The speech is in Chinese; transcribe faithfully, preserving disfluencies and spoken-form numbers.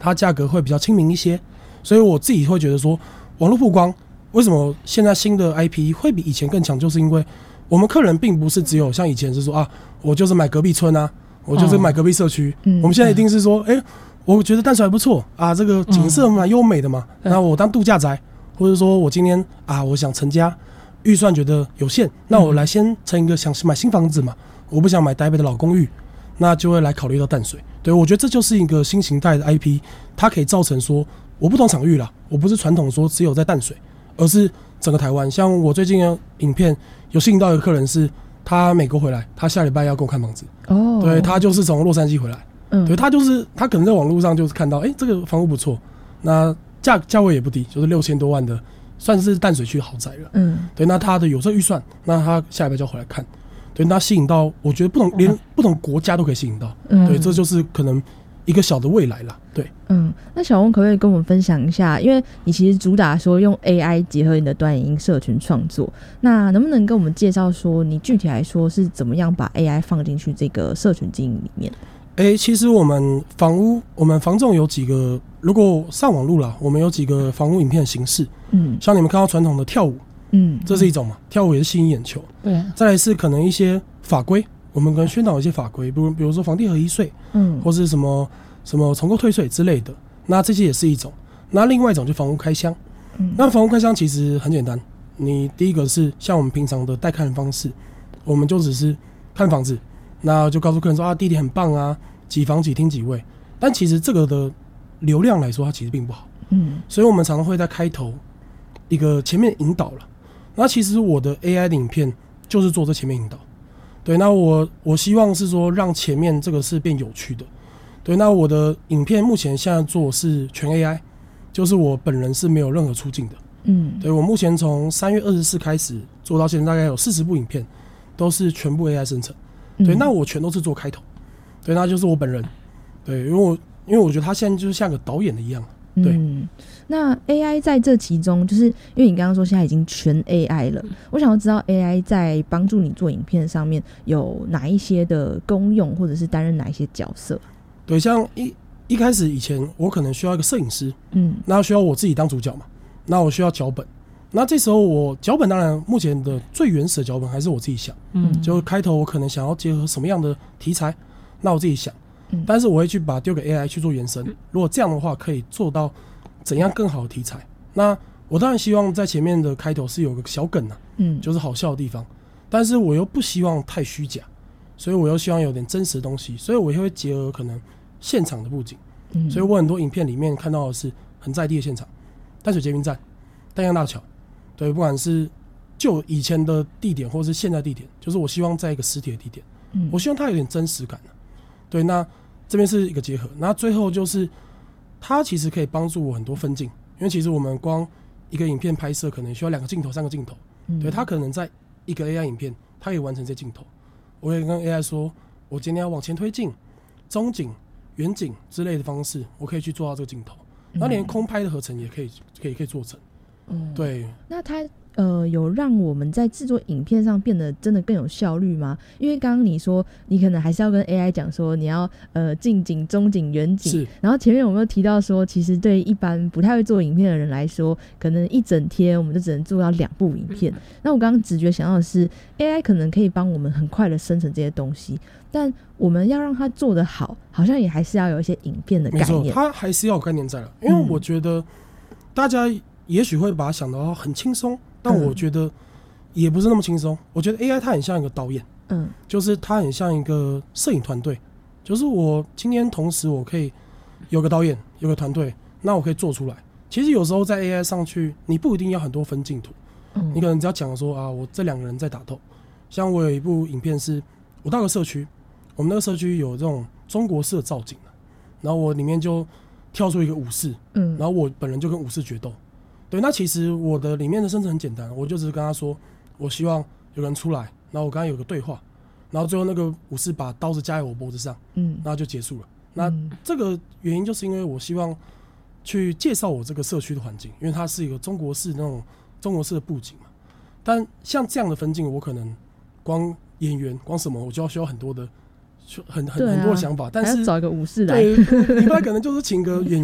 它价格会比较亲民一些，所以我自己会觉得说，网络曝光为什么现在新的 I P 会比以前更强，就是因为我们客人并不是只有像以前是说啊，我就是买隔壁村啊，我就是买隔壁社区、哦，我们现在一定是说，哎、欸，我觉得淡水还不错啊，这个景色蛮优美的嘛，那、嗯、我当度假宅，或者说我今天啊，我想成家，预算觉得有限，那我来先成一个想买新房子嘛，我不想买台北的老公寓，那就会来考虑到淡水。对，我觉得这就是一个新形态的 I P， 它可以造成说我不同场域啦，我不是传统说只有在淡水，而是整个台湾。像我最近的影片有吸引到一个客人是，他美国回来，他下礼拜要跟我看房子。哦，对，他就是从洛杉矶回来，嗯，对他就是他可能在网络上就是看到，哎、欸，这个房屋不错，那价价位也不低，就是六千多万的，算是淡水区豪宅了。嗯，对，那他的有这预算，那他下礼拜就要回来看。对，那吸引到，我觉得不同连不同国家都可以吸引到，嗯、对，这就是可能一个小的未来啦。对， 嗯，那小翁可不可以跟我们分享一下？因为你其实主打说用 A I 结合你的短影音社群创作，那能不能跟我们介绍说，你具体来说是怎么样把 A I 放进去这个社群经营里面？ 哎、欸，其实我们房屋，我们房仲有几个，如果上网路啦，我们有几个房屋影片的形式，嗯，像你们看到传统的跳舞。嗯，这是一种嘛，跳舞也是吸引眼球。对，再来是可能一些法规，我们可能宣导一些法规，比如比如说房地合一税，嗯，或是什么什么重购退税之类的，那这些也是一种。那另外一种就房屋开箱，嗯，那房屋开箱其实很简单，你第一个是像我们平常的带看的方式，我们就只是看房子，那就告诉客人说啊，地点很棒啊，几房几厅几卫，但其实这个的流量来说，它其实并不好，嗯，所以我们常常会在开头一个前面引导了。那其实我的 A I 的影片就是做这前面引导，对，那我我希望是说让前面这个是变有趣的，对，那我的影片目前现在做是全 A I， 就是我本人是没有任何出镜的，嗯，对，我目前从三月二十四开始做到现在大概有四十部影片，都是全部 A I 生成，对，那我全都是做开头，对，那就是我本人，对，因为我因为我觉得他现在就是像个导演的一样。对、嗯， 那 A I 在这其中，就是因为你刚刚说现在已经全 A I 了，我想要知道 A I 在帮助你做影片上面有哪一些的功用，或者是担任哪一些角色？ 对，像一一开始以前，我可能需要一个摄影师，嗯，那需要我自己当主角嘛，那我需要脚本，那这时候我脚本当然目前的最原始的脚本还是我自己想，嗯，就开头我可能想要结合什么样的题材，那我自己想。但是我会去把丢给 A I 去做延伸，如果这样的话可以做到怎样更好的题材，那我当然希望在前面的开头是有个小梗啊，嗯，就是好笑的地方，但是我又不希望太虚假，所以我又希望有点真实的东西，所以我也会结合可能现场的布景，嗯，所以我很多影片里面看到的是很在地的现场，淡水捷运站、淡江大桥，对，不管是就以前的地点或是现在地点，就是我希望在一个实体的地点，嗯，我希望它有点真实感啊，对，那这边是一个结合，那最后就是它其实可以帮助我很多分镜，因为其实我们光一个影片拍摄可能需要两个镜头、三个镜头，嗯，对，它可能在一个 A I 影片，它可以完成这些镜头。我可以跟 A I 说，我今天要往前推进、中景、远景之类的方式，我可以去做到这个镜头，然后连空拍的合成也可以，可以可以做成。嗯，对。 那它呃有让我们在制作影片上变得真的更有效率吗？因为刚刚你说你可能还是要跟 A I 讲说你要呃近景、中景、远景，然后前面有没有提到说，其实对一般不太会做影片的人来说，可能一整天我们就只能做到两部影片。那我刚刚直觉想到的是 A I 可能可以帮我们很快的生成这些东西，但我们要让它做得好，好像也还是要有一些影片的概念。 没错，它还是要有概念在了，因为我觉得大家也许会把它想到很轻松，但我觉得也不是那么轻松。我觉得 A I 它很像一个导演，嗯，就是它很像一个摄影团队，就是我今天同时我可以有个导演，有个团队，那我可以做出来。其实有时候在 A I 上去，你不一定要很多分镜图，嗯，你可能只要讲说啊，我这两个人在打斗。像我有一部影片是，我到个社区，我们那个社区有这种中国式的造景，然后我里面就跳出一个武士，嗯，然后我本人就跟武士决斗。对，那其实我的里面的生成很简单，我就只是跟他说，我希望有人出来，然后我跟他有个对话，然后最后那个武士把刀子架在我脖子上，嗯，然后就结束了。那这个原因就是因为我希望去介绍我这个社区的环境，因为它是一个中国式那种中国式的布景嘛。但像这样的分镜，我可能光演员光什么，我就要需要很多的很很、啊、很多的想法，但是还要找一个武士来， 对，你不然可能就是请个演员。